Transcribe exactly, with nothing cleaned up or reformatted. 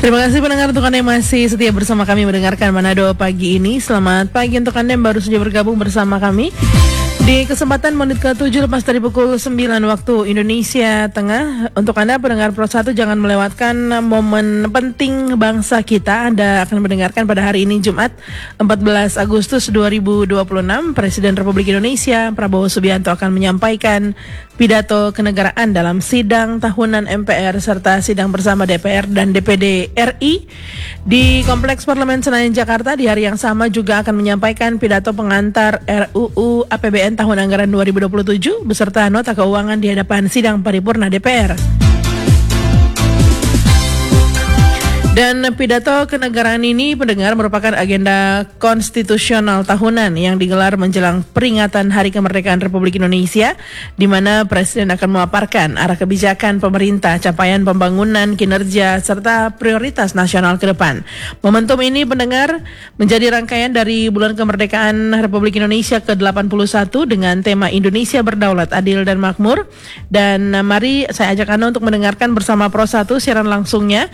Terima kasih pendengar untuk Anda yang masih setia bersama kami mendengarkan Manado pagi ini. Selamat pagi untuk Anda yang baru saja bergabung bersama kami. Di kesempatan menit ke tujuh lepas dari pukul sembilan waktu Indonesia Tengah. Untuk Anda pendengar Pro satu jangan melewatkan momen penting bangsa kita. Anda akan mendengarkan pada hari ini Jumat empat belas Agustus dua ribu dua puluh enam Presiden Republik Indonesia Prabowo Subianto akan menyampaikan pidato kenegaraan dalam sidang tahunan M P R serta sidang bersama D P R dan D P D R I di Kompleks Parlemen Senayan Jakarta. Di hari yang sama juga akan menyampaikan pidato pengantar R U U A P B N tahun anggaran dua ribu dua puluh tujuh beserta nota keuangan di hadapan sidang paripurna D P R. Dan pidato kenegaraan ini pendengar merupakan agenda konstitusional tahunan yang digelar menjelang peringatan Hari Kemerdekaan Republik Indonesia, di mana Presiden akan memaparkan arah kebijakan pemerintah, capaian pembangunan, kinerja, serta prioritas nasional ke depan. Momentum ini pendengar menjadi rangkaian dari Bulan Kemerdekaan Republik Indonesia ke delapan puluh satu dengan tema Indonesia Berdaulat, Adil dan Makmur. Dan mari saya ajak Anda untuk mendengarkan bersama Pro satu siaran langsungnya